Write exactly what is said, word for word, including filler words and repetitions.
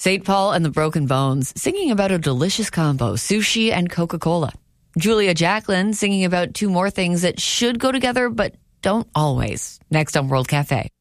Saint Paul and the Broken Bones singing about a delicious combo, sushi and Coca-Cola. Julia Jacklin singing about two more things that should go together but don't always. Next on World Cafe.